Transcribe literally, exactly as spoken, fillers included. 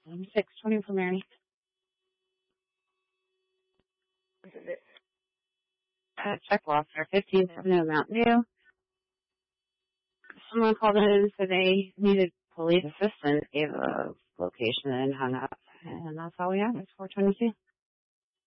six twenty for Mary. Uh, check loss for fifteen Avenue, Mountain View. Someone called in and said they needed police assistance, gave a location and hung up. And that's all we have. It's four twenty-two.